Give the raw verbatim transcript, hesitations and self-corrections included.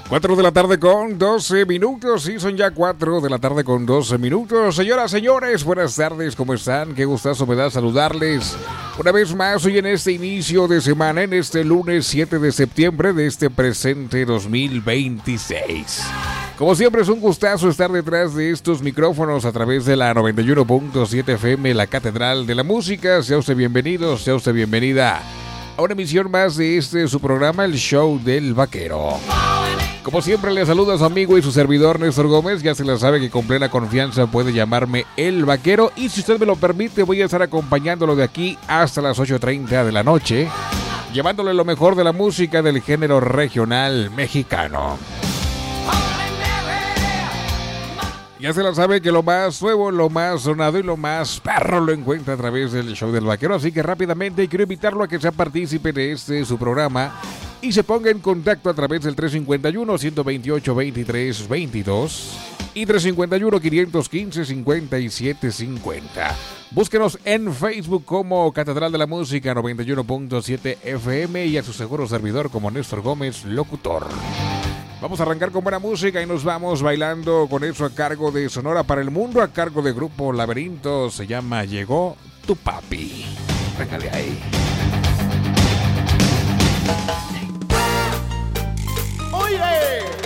cuatro de la tarde con doce minutos, sí, son ya cuatro de la tarde con doce minutos. Señoras, señores, buenas tardes, ¿cómo están? Qué gustazo me da saludarles una vez más hoy en este inicio de semana, en este lunes siete de septiembre de este presente dos mil veintiséis. Como siempre es un gustazo estar detrás de estos micrófonos a través de la noventa y uno punto siete F M, la Catedral de la Música. Sea usted bienvenido, sea usted bienvenida a una emisión más de este su programa, El Show del Vaquero. Como siempre le saluda a su amigo y su servidor Néstor Gómez. Ya se la sabe que con plena confianza puede llamarme El Vaquero. Y si usted me lo permite, voy a estar acompañándolo de aquí hasta las ocho treinta de la noche, llevándole lo mejor de la música del género regional mexicano. Ya se la sabe que lo más nuevo, lo más sonado y lo más perro lo encuentra a través del Show del Vaquero. Así que rápidamente quiero invitarlo a que sea partícipe de este su programa y se ponga en contacto a través del tres cinco uno, uno dos ocho, veintitrés veintidós y tres cinco uno, quinientos quince, cincuenta y siete cincuenta. Búsquenos en Facebook como Catedral de la Música noventa y uno punto siete F M y a su seguro servidor como Néstor Gómez, locutor. Vamos a arrancar con buena música y nos vamos bailando con eso a cargo de Sonora para el Mundo, a cargo de Grupo Laberinto. Se llama Llegó tu Papi. Véngale ahí. Oye.